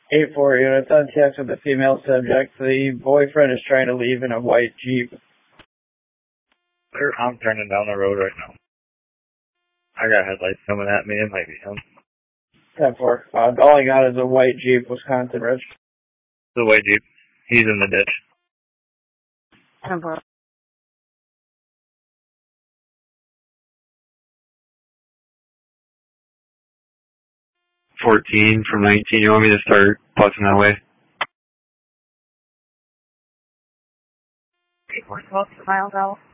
8-4 units on text with the female subject. The boyfriend is trying to leave in a white Jeep. I'm turning down the road right now. I got headlights coming at me. It might be him. 10-4. All I got is a white Jeep, Wisconsin Ridge. The white Jeep. He's in the ditch. 10-4. $14 from 19. You want me to start busting that way? 12 miles out.